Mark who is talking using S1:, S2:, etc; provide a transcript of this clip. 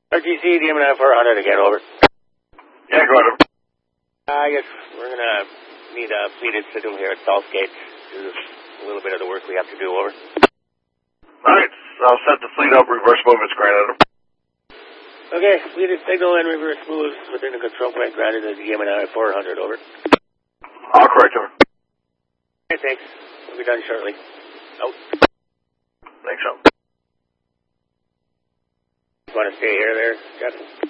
S1: RTC, DMNI 400 again, over.
S2: Yeah, go ahead.
S1: Yes, we're going to need a fleeted signal here at Southgate. This is a little bit of the work we have to do, over.
S2: All right, I'll set the fleet up, reverse movements granted.
S1: Okay, fleeted signal and reverse moves within the control point granted at DMNI 400, over.
S2: All correct, over.
S1: Okay, thanks. We'll be done shortly. Out.
S2: Thanks, so.
S1: Want to stay here there, Jeff?